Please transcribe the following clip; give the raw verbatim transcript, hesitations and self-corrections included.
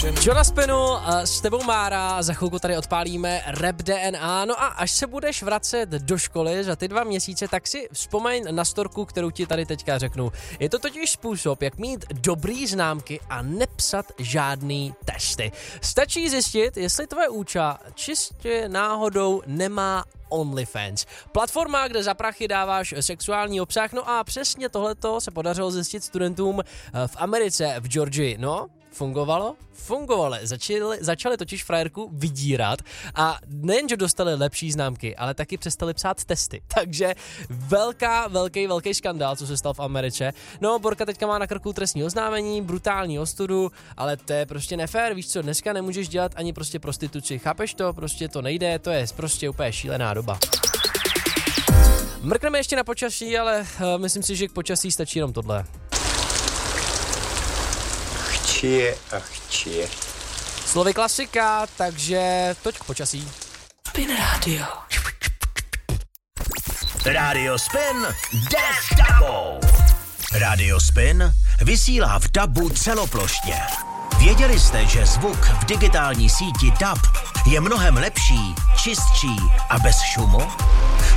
Čo na spinu, s tebou Mára, za chvilku tady odpálíme Rap D N A, no a až se budeš vracet do školy za ty dva měsíce, tak si vzpomeň na storku, kterou ti tady teďka řeknu. Je to totiž způsob, jak mít dobrý známky a nepsat žádný testy. Stačí zjistit, jestli tvoje úča čistě náhodou nemá OnlyFans. Platforma, kde za prachy dáváš sexuální obsah, no a přesně tohleto se podařilo zjistit studentům v Americe, v Georgii. No, fungovalo? Fungovalo. Začali, začali totiž frajerku vydírat a nejenže dostali lepší známky, ale taky přestali psát testy. Takže velká, velký, velký skandál, co se stal v Americe. No, Borka teďka má na krku trestní oznámení, brutální ostudu, ale to je prostě nefér, víš co, dneska nemůžeš dělat ani prostě prostituci, chápeš to? Prostě to nejde, to je prostě úplně šílená doba. Mrkneme ještě na počasí, ale uh, myslím si, že k počasí stačí jenom tohle. Chčije a chčije. Slovy klasika, takže toť k počasí. Spin Radio. Radio Spin jde s dabou. Radio Spin vysílá v dabu celoplošně. Věděli jste, že zvuk v digitální síti D A B je mnohem lepší, čistší a bez šumu?